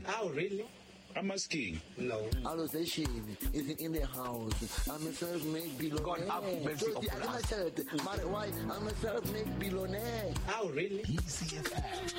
Oh, really? I'm asking. No. Allozation isn't in the house. I'm a self-made billionaire. God have mercy upon us. Why? I'm a self-made billionaire. Oh, really? PCFM.